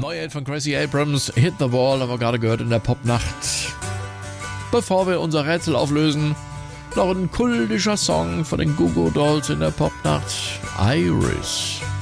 Neue von Gracie Abrams, Hit the Wall, haben wir gerade gehört in der Popnacht. Bevor wir unser Rätsel auflösen, noch ein kultischer Song von den Goo Goo Dolls in der Popnacht, Iris.